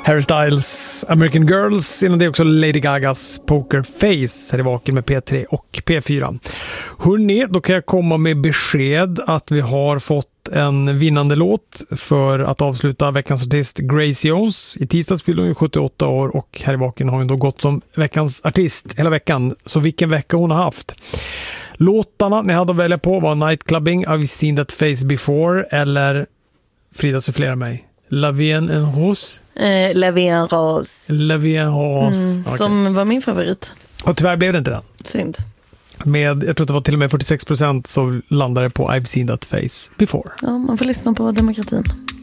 Harry Styles, American Girls, innan det också Lady Gagas Poker Face här i Vaken med P3 och P4. Hörrni, då kan jag komma med besked att vi har fått en vinnande låt för att avsluta veckans artist Grace Jones. I tisdags fyllde hon 78 år och här i Vaken har hon då gått som veckans artist hela veckan. Så vilken vecka hon har haft. Låtarna ni hade att välja på var Nightclubbing, I've seen that face before eller Frida sufflerar mig. La Vie en Rose. La Vie en Rose. La Vie en Rose. Okay. Som var min favorit. Och tyvärr blev det inte den. Synd. Med, jag tror att det var till och med 46% så landade det på I've seen that face before. Ja, man får lyssna på demokratin.